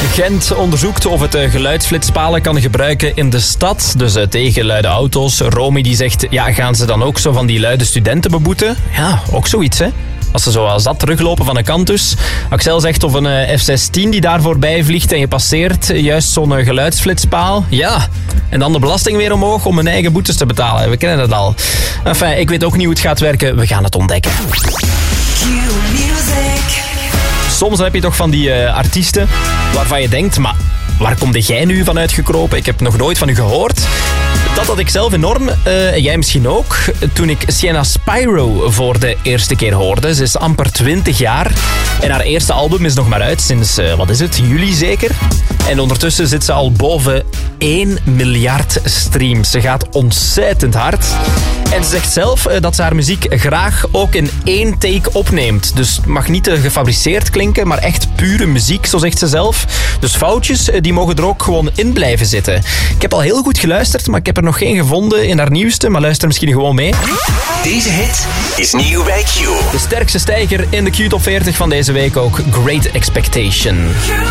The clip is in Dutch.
Gent onderzoekt of het geluidsflitspalen kan gebruiken in de stad. Dus tegen luide auto's. Romy die zegt, ja, gaan ze dan ook zo van die luide studenten beboeten? Ja, ook zoiets, hè. Als ze zo als dat teruglopen van een kant dus. Axel zegt of een F-16 die daar voorbij vliegt en je passeert juist zo'n geluidsflitspaal. Ja, en dan de belasting weer omhoog om hun eigen boetes te betalen. We kennen dat al. Enfin, ik weet ook niet hoe het gaat werken. We gaan het ontdekken. Soms heb je toch van die artiesten waarvan je denkt, maar waar kom jij nu van uitgekropen? Ik heb nog nooit van u gehoord. Dat had ik zelf enorm, jij misschien ook, toen ik Sienna Spyro voor de eerste keer hoorde. Ze is amper 20 jaar en haar eerste album is nog maar uit sinds, juli zeker. En ondertussen zit ze al boven 1 miljard streams. Ze gaat ontzettend hard. En ze zegt zelf dat ze haar muziek graag ook in 1 take opneemt. Dus het mag niet te gefabriceerd klinken, maar echt pure muziek, zo zegt ze zelf. Dus foutjes, die mogen er ook gewoon in blijven zitten. Ik heb al heel goed geluisterd, maar ik heb er nog geen gevonden in haar nieuwste. Maar luister misschien gewoon mee. Deze hit is nieuw bij Q. De sterkste stijger in de Q-top 40 van deze week ook. Great Expectation.